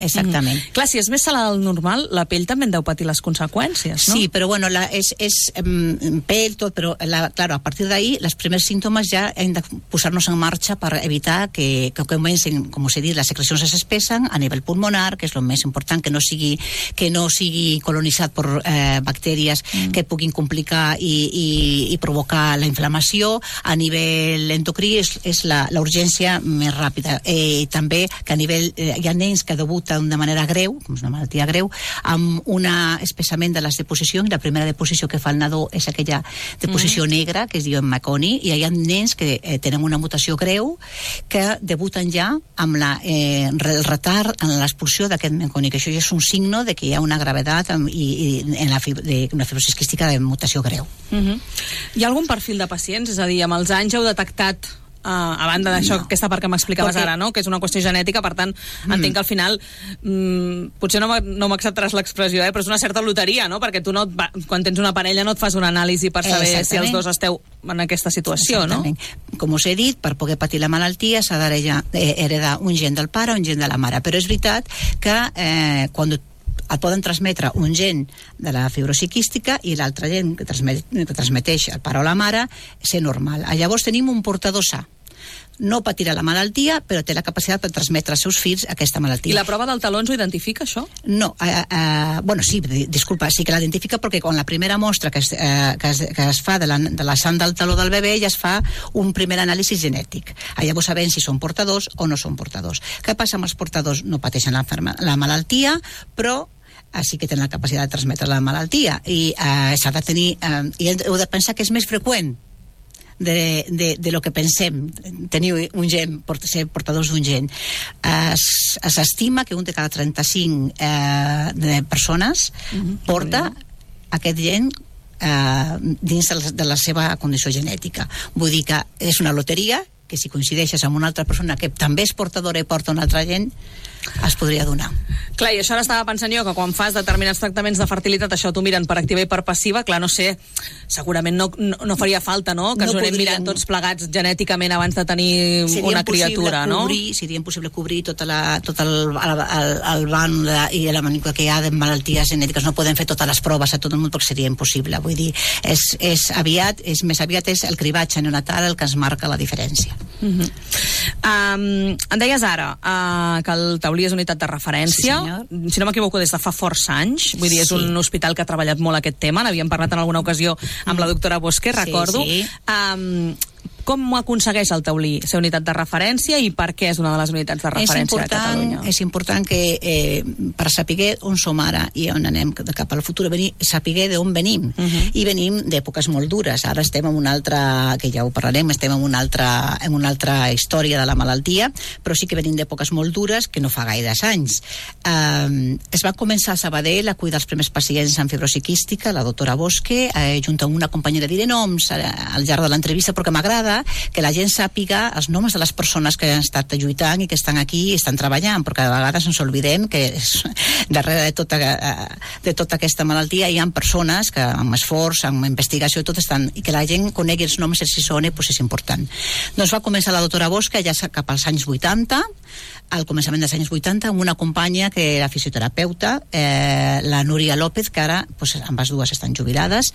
Exactament. Clar, si és més salada del normal, la pell també en deu patir les conseqüències, no? Sí, però bueno, és pell, tot, però claro, a partir d'ahí, els primers símptomes ja hem de posar-nos en marxa per evitar que comencen, com us he dit, les secrecions s'espessen a nivell pulmonar, que és el més important, que no sigui colonitzat per bactèries que puguin complicar i provocar la inflamació. A nivell endocrí és la urgència més ràpida. També que a nivell, hi ha nens que debuten de manera greu, com és una malaltia greu, amb un espessament de les deposicions. La primera deposició que fa el nadó és aquella deposició negra, que es diu Meconi, i hi ha nens que tenen una mutació greu que debuten ja amb el retard en l'expulsió d'aquest Meconi, que això ja és un signe de que hi ha una gravetat i una fibrosi quística de mutació greu. Hi ha algun perfil de pacients? És a dir, amb els anys heu detectat, a banda d'això, aquesta part que m'explicaves ara, no? Que és una qüestió genètica, per tant, entenc que al final, potser no m'acceptaràs l'expressió, però és una certa loteria, no? Perquè tu quan tens una parella no et fas una anàlisi per saber si els dos esteu en aquesta situació, no? Com us he dit, per poder patir la malaltia s'ha d'heredar un gen del pare o un gen de la mare, però és veritat que quan et poden transmetre un gen de la fibrosi quística i l'altre gen que transmeteix el pare o la mare ser normal. Llavors tenim un portador sa. No patirà la malaltia, però té la capacitat per transmetre als seus fills aquesta malaltia. I la prova del taló ens ho identifica, això? No, bueno, sí, disculpa, sí que l'identifica perquè quan la primera mostra que es fa de la sang del taló del bebè ja es fa un primer anàlisi genètic. Llavors sabem si són portadors o no són portadors. Què passa amb els portadors? No pateixen la malaltia, però sí que tenen la capacitat de transmetre la malaltia i s'ha de tenir i heu de pensar que és més freqüent de lo que pensem tenir un gen, ser portadors d'un gen. S'estima que un de cada 35 persones porta aquest gen dins de la seva condició genètica. Vull dir que és una loteria que si coincideixes amb una altra persona que també és portadora i porta un altre gen, es podria donar. Clar, i això ara estava pensant jo, que quan fas determinats tractaments de fertilitat, això t'ho miren per activa i per passiva, clar, no sé, segurament no faria falta, no?, que ens ho anem mirant tots plegats genèticament abans de tenir una criatura, no? Seria impossible cobrir tot el banc i la manica que hi ha de malalties genètiques. No podem fer totes les proves a tot el món perquè seria impossible. Vull dir, és més aviat és el cribatge neonatal el que ens marca la diferència. Em deies ara que el Taulí és unitat de referència, si no m'equivoco des de fa força anys, vull dir, és un hospital que ha treballat molt aquest tema, n'havíem parlat en alguna ocasió amb la doctora Bosque, recordo. Com aconsegueix el Taulí ser unitat de referència i per què és una de les unitats de referència de Catalunya? És important que per saber on som ara i on anem cap al futur, saber d'on venim. I venim d'èpoques molt dures. Ara estem en una altra, que ja ho parlarem, estem en una altra història de la malaltia, però sí que venim d'èpoques molt dures que no fa gaires anys. Es va començar a Sabadell a cuidar els primers pacients amb fibrosi quística, la doctora Bosque, junt amb una companyera, diré noms al llarg de l'entrevista perquè m'agrada que la gent sàpiga els noms de les persones que han estat lluitant i que estan aquí i estan treballant, perquè a vegades ens oblidem que darrere de tota aquesta malaltia hi ha persones que amb esforç, amb investigació, tot estan, i que la gent conegui els noms i si sona, és important. Doncs va començar la doctora Bosque ja cap als anys 80, al començament dels anys 80, amb una companya que era fisioterapeuta, la Núria López, que ara ambas dues estan jubilades,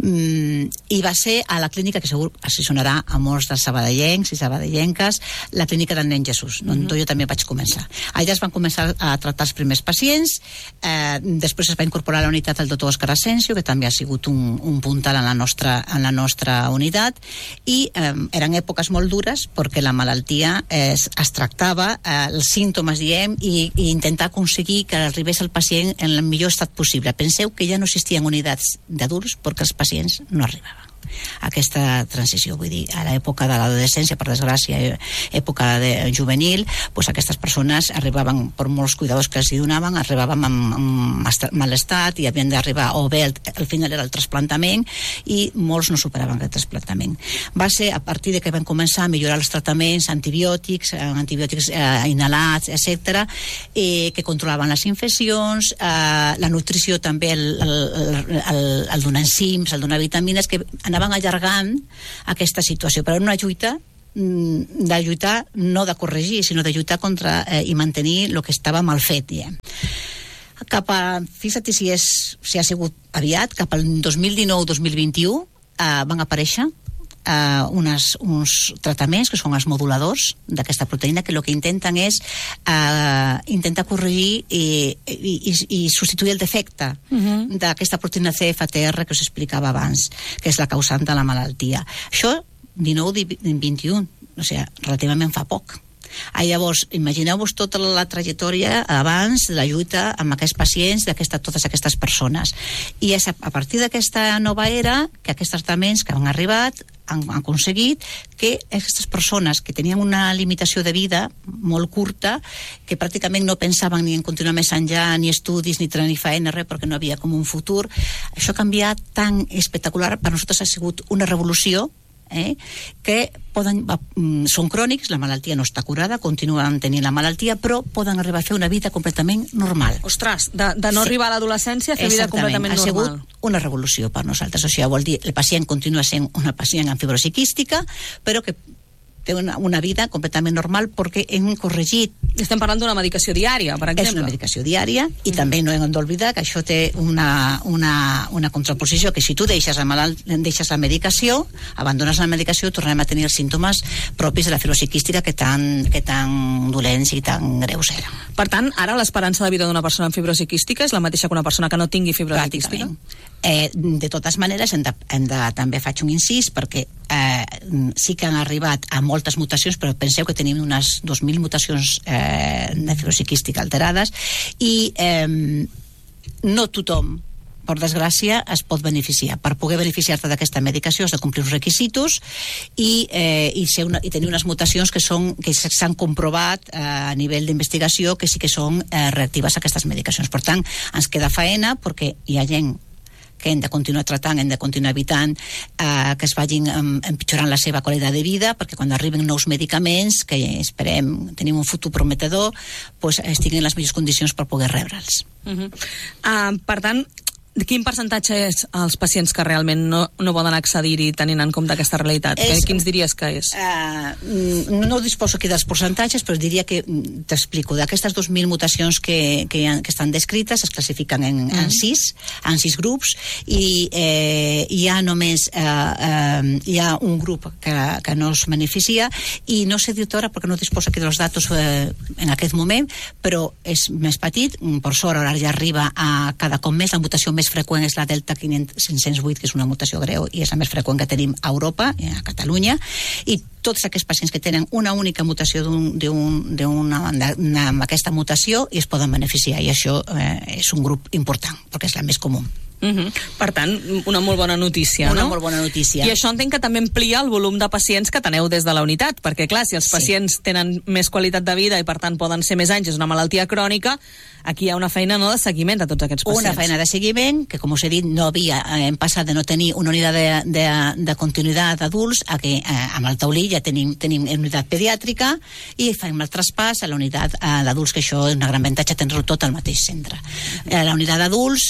i va ser a la clínica que segur es sonarà a molts dels sabadellencs i sabadellenques, la clínica del Nen Jesús, on jo també vaig començar. Allà es van començar a tractar els primers pacients, després es va incorporar a la unitat el doctor Òscar Asensio, que també ha sigut un puntal en la nostra unitat, i eren èpoques molt dures perquè la malaltia es tractava, els símptomes, diem, i intentar aconseguir que arribés el pacient en el millor estat possible. Penseu que ja no existien unitats d'adults perquè els pacients no arribaven. Aquesta transició, vull dir, a l'època de l'adolescència, per desgràcia, època juvenil, doncs aquestes persones arribaven, per molts cuidadors que els hi donaven, arribaven amb mal estat i havien d'arribar, o bé al final era el trasplantament, i molts no superaven aquest trasplantament. Va ser a partir de que van començar a millorar els tractaments, antibiòtics inhalats, etc., que controlaven les infeccions, la nutrició també, el donar enzims, el donar vitamines, que anaven allargant aquesta situació, però era una lluita de lluitar, no de corregir, sinó de lluitar contra i mantenir el que estava mal fet, diguem. Fixa't si ha sigut aviat, cap al 2019-2021 van aparèixer uns tractaments que són els moduladors d'aquesta proteïna, que el que intenten és intentar corregir i substituir el defecte d'aquesta proteïna CFTR que us explicava abans, que és la causant de la malaltia. Això 19-21, o sigui, relativament fa poc. Llavors, imagineu-vos tota la trajectòria abans de la lluita amb aquests pacients, totes aquestes persones. I és a partir d'aquesta nova era que aquests tractaments que han arribat han aconseguit que aquestes persones que tenien una limitació de vida molt curta, que pràcticament no pensaven ni en continuar més enllà, ni estudis, ni tenir feina, res, perquè no havia com un futur, això ha canviat tan espectacular. Per nosaltres ha sigut una revolució, que són crònics, la malaltia no està curada, continuen tenint la malaltia, però poden arribar a fer una vida completament normal. Ostres, de no arribar a l'adolescència a fer vida completament normal. Ha sigut una revolució per nosaltres. Això vol dir, el pacient continua sent una pacient amb fibrosi quística, però que té una vida completament normal perquè hem corregit. Estem parlant d'una medicació diària, per exemple. És una medicació diària, i també no hem d'oblidar que això té una contraposició, que si tu deixes la medicació, abandones la medicació, tornem a tenir els símptomes propis de la fibrosi quística que tan dolents i tan greus eren. Per tant, ara l'esperança de vida d'una persona amb fibrosi quística és la mateixa que una persona que no tingui fibrosi quística? De totes maneres, també faig un incís, perquè sí que han arribat a moltes mutacions, però penseu que tenim unes 2.000 mutacions de fibrosi quística alterades, i no tothom, per desgràcia, es pot beneficiar. Per poder beneficiar-te d'aquesta medicació has de complir uns requisitos i tenir unes mutacions que s'han comprovat a nivell d'investigació que sí que són reactives a aquestes medicacions. Per tant, ens queda faena, perquè hi ha gent que hem de continuar tratant, hem de continuar evitant que es vagin empitjorant la seva qualitat de vida, perquè quan arriben nous medicaments, que esperem tenim un futur prometedor, estiguin en les millors condicions per poder rebre'ls. Per tant, quin percentatge és els pacients que realment no poden accedir-hi tenint en compte aquesta realitat? Quins diries que és? No disposo aquí dels percentatges, però diria que t'explico. D'aquestes 2.000 mutacions que estan descrites es classifiquen en 6 grups, i hi ha només hi ha un grup que no es beneficia, i no sé dir-te ara perquè no disposo aquí dels datos en aquest moment, però és més petit, per sort ara ja arriba a cada cop més. La mutació més freqüent és la Delta 508, que és una mutació greu i és la més freqüent que tenim a Europa, a Catalunya, i tots aquests pacients que tenen una única mutació amb aquesta mutació i es poden beneficiar, i això és un grup important perquè és la més comú. Per tant, una molt bona notícia, no? Una molt bona notícia. I això entenc que també amplia el volum de pacients que teneu des de la unitat, perquè clar, si els pacients tenen més qualitat de vida i per tant poden ser més anys, és una malaltia crònica, aquí hi ha una feina de seguiment de tots aquests pacients. Una feina de seguiment, que com us he dit, hem passat de no tenir una unitat de continuïtat d'adults a que amb el taulí ja tenim unitat pediàtrica i fem el traspàs a la unitat d'adults, que això és un gran avantatge tenir-ho tot al mateix centre. La unitat d'adults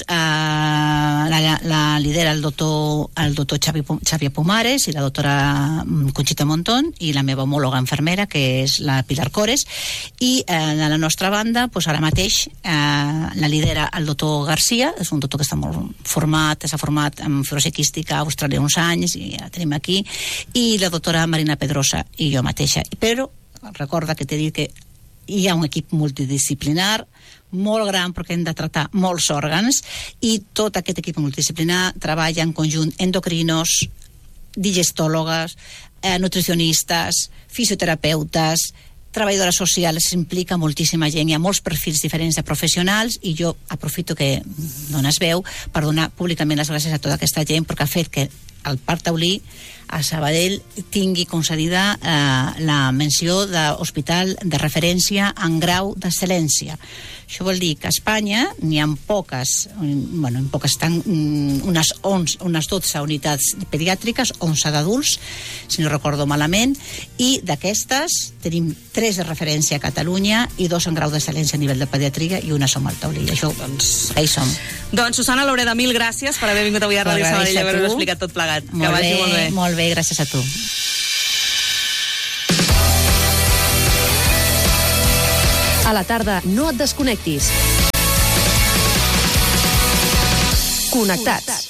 la lidera el doctor Xavier Pumares i la doctora Conxita Montón i la meva homòloga infermera, que és la Pilar Cores, i a la nostra banda, ara mateix la lidera el doctor Garcia, és un doctor que està molt format, s'ha format en fibrosi quística a Austràlia uns anys i la tenim aquí, i la doctora Marina Pedrosa i jo mateixa. Però recorda que t'he dit que hi ha un equip multidisciplinar molt gran perquè hem de tractar molts òrgans, i tot aquest equip multidisciplinar treballa en conjunt endocrinos, digestòlogues, nutricionistes, fisioterapeutes, treballadores socials, s'implica moltíssima gent, hi ha molts perfils diferents de professionals, i jo aprofito que dones veu per donar públicament les gràcies a tota aquesta gent, perquè ha fet que el Parc Taulí a Sabadell tingui concedida la menció d'hospital de referència en grau d'excel·lència. Això vol dir que a Espanya n'hi ha poques, estan unes 12 unitats pediàtriques, 11 d'adults, si no recordo malament, i d'aquestes tenim 3 de referència a Catalunya i 2 en grau d'excel·lència a nivell de pediatria, i una som al Taulí. Això, ahí som. Doncs, Susana Loreda, mil gràcies per haver vingut avui a Ràdio Sabadell i haver-ho explicat tot plegat. Que vagi molt bé. Molt bé, gràcies a tu. A la tarda no et desconnectis. Connectats.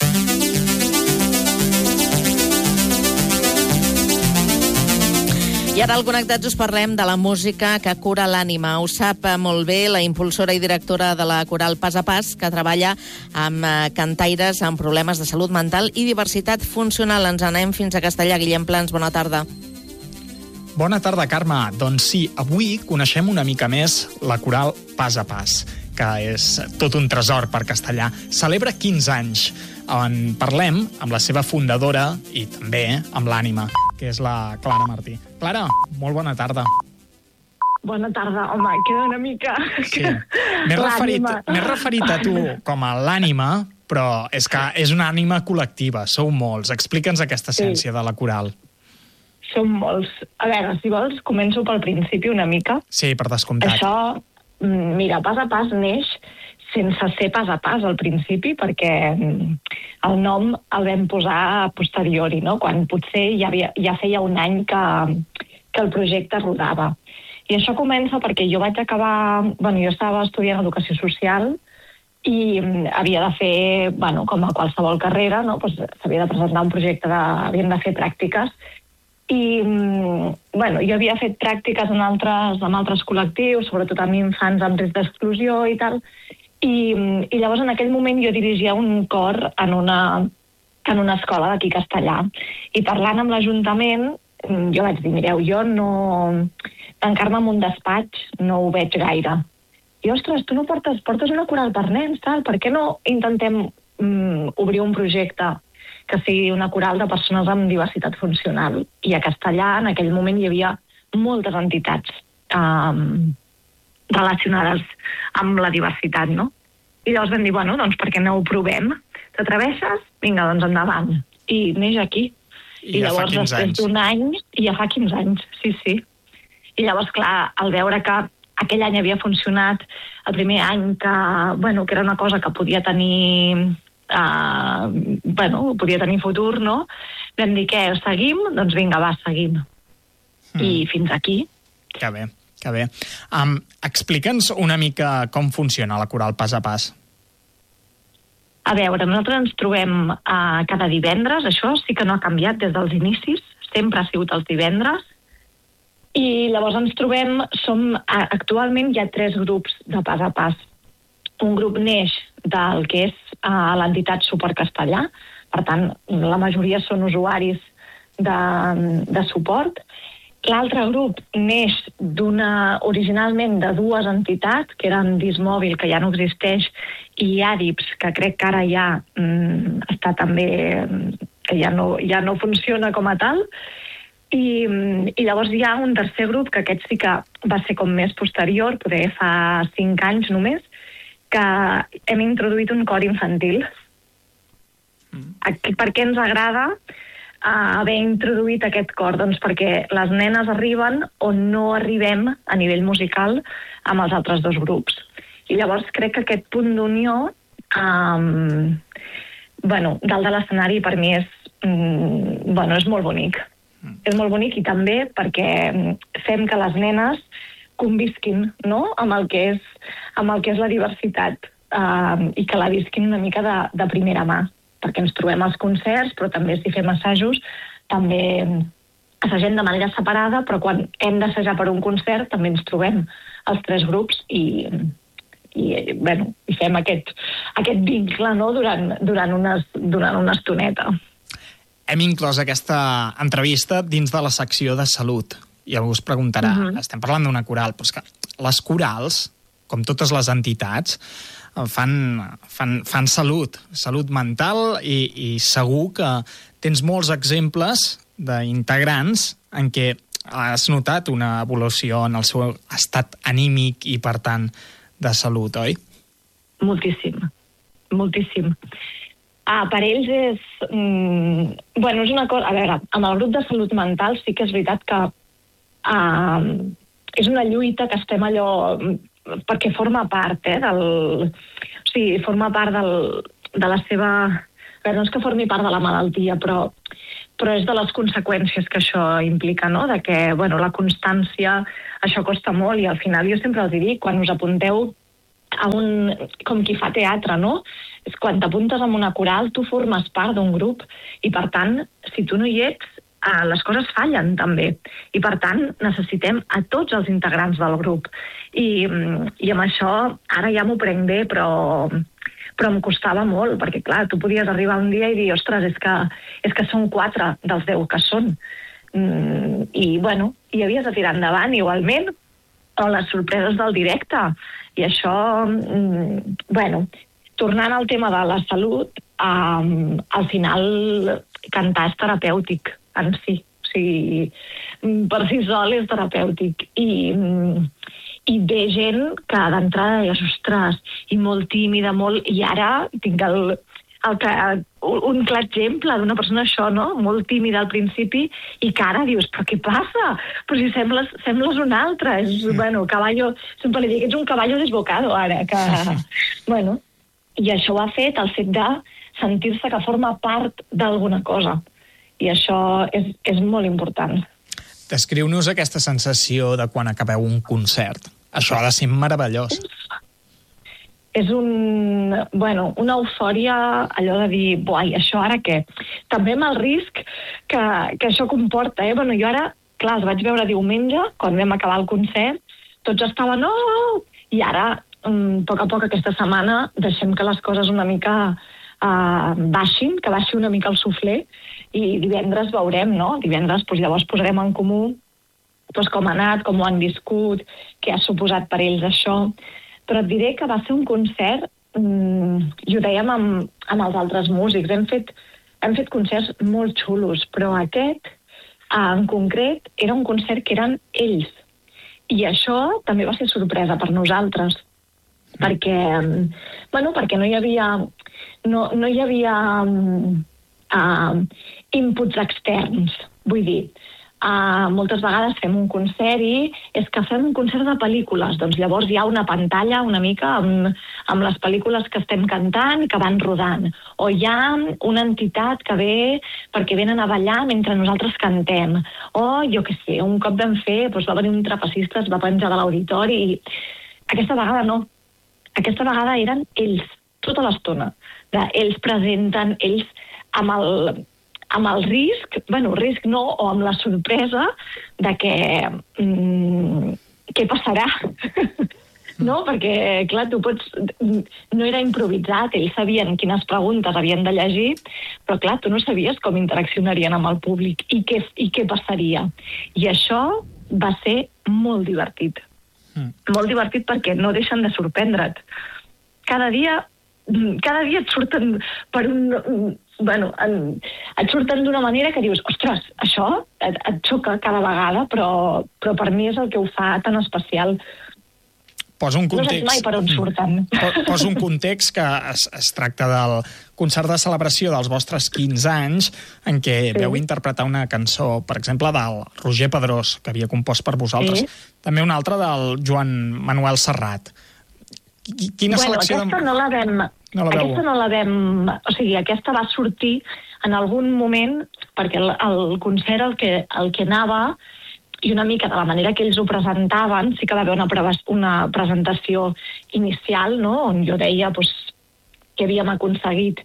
I ara al Connectats us parlem de la música que cura l'ànima. Ho sap molt bé la impulsora i directora de la coral Pas a Pas, que treballa amb cantaires amb problemes de salut mental i diversitat funcional. Ens anem fins a Castellà. Guillem Plans, bona tarda. Bona tarda, Carme. Doncs sí, avui coneixem una mica més la coral Pas a Pas, que és tot un tresor per Castellà. Celebra 15 anys. En parlem amb la seva fundadora i també amb l'ànima, que és la Clara Martí. Clara, molt bona tarda. Bona tarda. Home, queda una mica... Sí. M'he referit a tu com a l'ànima, però és que és una ànima col·lectiva. Sou molts. Explica'ns aquesta essència de la coral. Som molts. A veure, si vols, començo pel principi una mica. Sí, per descomptat. Això, mira, Pas a Pas neix sense ser Pas a Pas al principi, perquè el nom el vam posar a posteriori, no? Quan potser ja feia un any que el projecte rodava. I això comença perquè jo vaig acabar... jo estava estudiant Educació Social i havia de fer, com a qualsevol carrera, no? S'havia de presentar un projecte, havien de fer pràctiques. I, jo havia fet pràctiques amb altres col·lectius, sobretot amb infants amb risc d'exclusió i tal, i llavors en aquell moment jo dirigia un cor en una escola d'aquí Castellà. I parlant amb l'Ajuntament, jo vaig dir, mireu, jo no... tancar-me en un despatx no ho veig gaire. I, ostres, tu no portes una coral per nens, tal? Per què no intentem obrir un projecte que sigui una coral de persones amb diversitat funcional? I a Castellà, en aquell moment, hi havia moltes entitats relacionades amb la diversitat, no? I llavors vam dir, doncs per què no ho provem? T'atreveixes? Vinga, doncs endavant. I neix aquí. I llavors, després d'un any, ja fa 15 anys, sí. I llavors, clar, al veure que aquell any havia funcionat, el primer any que era una cosa que podia tenir... podia tenir futur, no? Vam dir, què, seguim? Doncs vinga, va, seguim. I fins aquí. Que bé. Explica'ns una mica com funciona la coral Pas a Pas. A veure, nosaltres ens trobem cada divendres, això sí que no ha canviat des dels inicis, sempre ha sigut els divendres, i llavors ens trobem, actualment hi ha 3 grups de Pas a Pas. Un grup neix del que és l'entitat Suport Castellà, per tant, la majoria són usuaris de suport. L'altre grup neix originalment de 2 entitats, que eren Dismòbil, que ja no existeix, i Àdips, que crec que ara ja està també, que ja no funciona com a tal. I llavors hi ha un tercer grup, que aquest sí que va ser com més posterior, poder fa 5 anys només, que hem introduït un cor infantil. Per què ens agrada haver introduït aquest cor? Doncs perquè les nenes arriben on no arribem a nivell musical amb els altres 2 grups. I llavors crec que aquest punt d'unió, dalt de l'escenari per mi és molt bonic. És molt bonic i també perquè fem que les nenes convisquin, no?, amb el que és la diversitat i que la visquin una mica de primera mà, perquè ens trobem als concerts, però també si fem assajos, també assagem de manera separada, però quan hem d'assajar per un concert també ens trobem els 3 grups i fem aquest vincle, no?, durant una estoneta. Hem inclòs aquesta entrevista dins de la secció de salut. I algú es preguntarà, estem parlant d'una coral, però és que les corals, com totes les entitats, fan salut mental i segur que tens molts exemples d'integrants en què has notat una evolució en el seu estat anímic i, per tant, de salut, oi? Moltíssim. Per ells és una cosa... A veure, amb el grup de salut mental sí que és veritat que és una lluita que estem allò... perquè forma part, forma part de la seva... No és que formi part de la malaltia, però però és de les conseqüències que això implica, no? De que, bueno, la constància, això costa molt, i al final jo sempre els dic, quan us apunteu a com qui fa teatre, no? És quan t'apuntes en una coral, tu formes part d'un grup, i per tant, si tu no hi ets, les coses fallen també, i per tant necessitem a tots els integrants del grup, i amb això ara ja m'ho prenc bé, però em costava molt, perquè clar, tu podies arribar un dia i dir, ostres, és que són 4 dels 10 que són, i bueno, i havies de tirar endavant igualment, o les sorpreses del directe, i això, bueno, tornant al tema de la salut, al final cantar és terapèutic en si, o sigui, per si sol és terapèutic, i ve gent que d'entrada deies, ostres, i molt tímida, i ara tinc un clar exemple d'una persona això, no? Molt tímida al principi, i que ara dius, però què passa? Però si sembles un altre, bueno, caballo, sempre li dic, ets un caballo desbocado ara, que, bueno, i això ho ha fet el fet de sentir-se que forma part d'alguna cosa, i això és molt important. Descriu-nos aquesta sensació de quan acabeu un concert. Això ha de ser meravellós. És una eufòria, allò de dir, buai, això ara què? També amb el risc que això comporta, eh? Bueno, jo ara, clar, els vaig veure diumenge, quan vam acabar el concert, tots estaven, oh! I ara, a poc aquesta setmana, deixem que les coses una mica baixin, que baixi una mica el suflé, i divendres veurem, no? Divendres, doncs, llavors posarem en comú doncs, com ha anat, com ho han viscut, què ha suposat per ells això. Però et diré que va ser un concert, i ho dèiem amb els altres músics, hem fet concerts molt xulos, però aquest, en concret, era un concert que eren ells. I això també va ser sorpresa per nosaltres, perquè no hi havia inputs externs, vull dir. Moltes vegades fem un concert i és que fem un concert de pel·lícules, doncs llavors hi ha una pantalla una mica amb les pel·lícules que estem cantant i que van rodant, o hi ha una entitat que ve perquè venen a ballar mentre nosaltres cantem, o jo què sé, un cop vam fer, doncs va venir un trapecista, es va penjar de l'auditori, i aquesta vegada no, aquesta vegada eren ells, tota l'estona, ells presenten, ells amb el risc, risc no, o amb la sorpresa de que què passarà? No? Perquè, clar, no era improvisat, ells sabien quines preguntes havien de llegir, però, clar, tu no sabies com interaccionarien amb el públic i què passaria. I això va ser molt divertit. Molt divertit perquè no deixen de sorprendre't. Cada dia et surten et surten d'una manera que dius, ostres, això et xoca cada vegada, però per mi és el que ho fa tan especial. Posa un context. No saps mai per on surten. Posa un context que es tracta del concert de celebració dels vostres 15 anys, en què veu interpretar una cançó, per exemple, del Roger Pedrós, que havia compost per vosaltres. També una altra del Joan Manuel Serrat. Quina selecció... Aquesta no la vam... Aquesta no la vam... O sigui, aquesta va sortir en algun moment, perquè el concert el que anava, i una mica de la manera que ells ho presentaven, sí que va haver una presentació inicial, no?, on jo deia que havíem aconseguit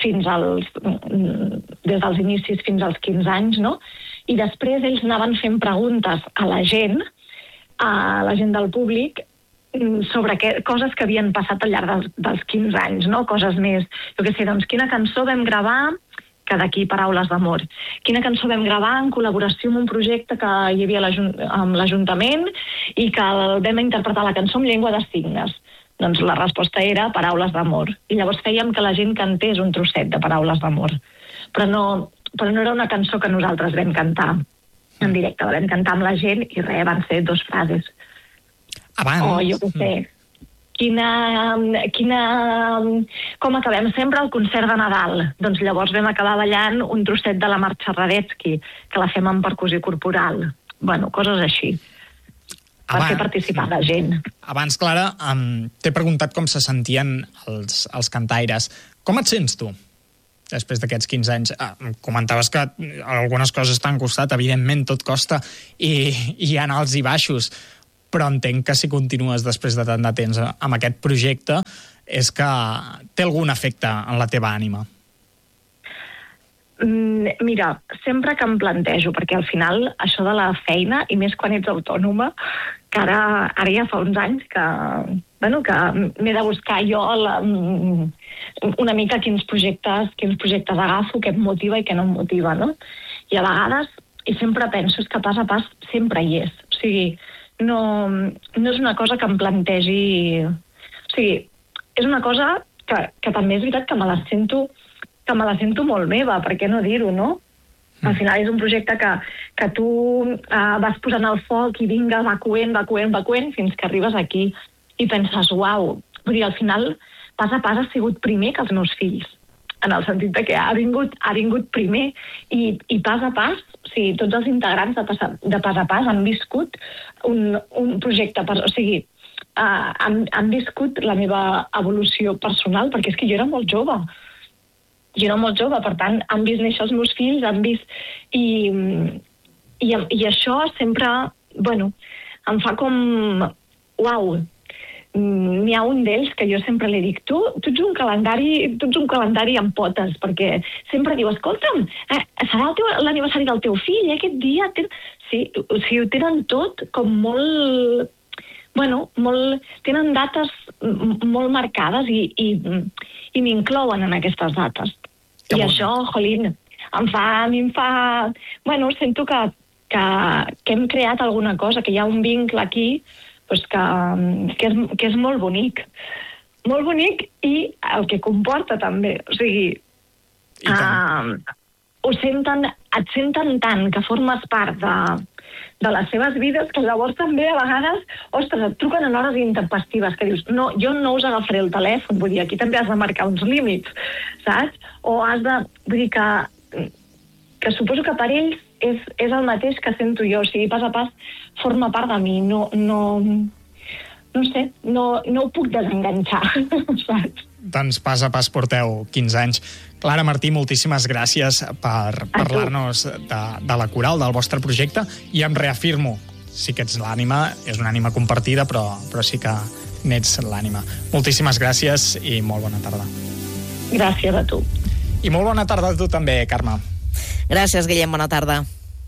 des dels inicis fins als 15 anys, no? I després ells anaven fent preguntes a la gent del públic, sobre coses que havien passat al llarg dels 15 anys, no? Coses més, jo què sé, doncs quina cançó vam gravar, que d'aquí Paraules d'amor, quina cançó vam gravar en col·laboració amb un projecte que hi havia amb l'Ajuntament i que vam interpretar la cançó en llengua de signes. Doncs la resposta era Paraules d'amor. I llavors fèiem que la gent cantés un trosset de Paraules d'amor. Però no era una cançó que nosaltres vam cantar en directe, la vam cantar amb la gent i van ser 2 frases. Abans. O jo què sé, com acabem sempre el concert de Nadal? Doncs llavors vam acabar ballant un trosset de la Marxa Radetzky, que la fem en percussió corporal. Bueno, coses així, per fer participar la gent. Abans, Clara, t'he preguntat com se sentien els cantaires. Com et sents tu? després d'aquests 15 anys. Comentaves que algunes coses t'han costat, evidentment tot costa, i hi ha alts i baixos, però entenc que si continues després de tant de temps amb aquest projecte és que té algun efecte en la teva ànima. Mira, sempre que em plantejo, perquè al final això de la feina, i més quan ets autònoma, que ara ja fa uns anys que m'he de buscar jo una mica quins projectes agafo, què em motiva i què no em motiva, no? I a vegades, i sempre penso, és que pas a pas sempre hi és. O sigui, no és una cosa que em plantegi... O sigui, és una cosa que també és veritat que me la sento molt meva, per què no dir-ho, no? Al final és un projecte que tu vas posant el foc i vinga, va coent, fins que arribes aquí i penses, uau, vull dir, al final, pas a pas ha sigut primer que els meus fills, en el sentit que ha vingut primer i pas a pas, o sigui, tots els integrants de pas a pas han viscut un projecte, o sigui, han viscut la meva evolució personal, perquè és que jo era molt jove, per tant, han vist néixer els meus fills, han vist... I això sempre, em fa com... Uau! N'hi ha un d'ells que jo sempre li dic, tu ets un calendari amb potes, perquè sempre diu, escolta'm, serà l'aniversari del teu fill, aquest dia... Sí, o sigui, ho tenen tot com molt... tenen dates molt marcades i m'inclouen en aquestes dates. I això, jolín, a mi em fa... sento que hem creat alguna cosa, que hi ha un vincle aquí que és molt bonic. Molt bonic i el que comporta també. O sigui, et senten tant que formes part de les seves vides, que llavors també a vegades, ostres, et truquen en hores intempestives, que dius, no, jo no us agafaré el telèfon, vull dir, aquí també has de marcar uns límits, saps? O has de... Vull dir que suposo que per ells és el mateix que sento jo, o sigui, pas a pas forma part de mi, no sé, no ho puc desenganxar, saps? Doncs pas a pas porteu 15 anys. Clara Martí, moltíssimes gràcies per parlar-nos de la coral, del vostre projecte, i em reafirmo, sí que ets l'ànima, és una ànima compartida, però sí que n'ets l'ànima. Moltíssimes gràcies i molt bona tarda. Gràcies a tu. I molt bona tarda a tu també, Carme. Gràcies, Guillem, bona tarda.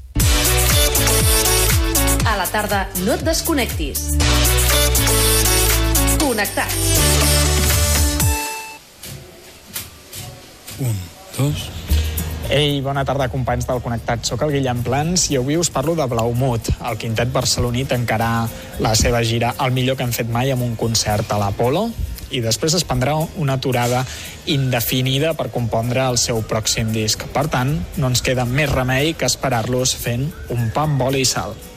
A la tarda no et desconnectis. Connectats. 1, 2... Ei, bona tarda, companys del Connectat. Soc el Guillem Plans i avui us parlo de Blaumut. El quintet barceloní tancarà la seva gira El millor que hem fet mai amb un concert a l'Apolo i després es prendrà una aturada indefinida per compondre el seu pròxim disc. Per tant, no ens queda més remei que esperar-los fent un pa amb oli i sal.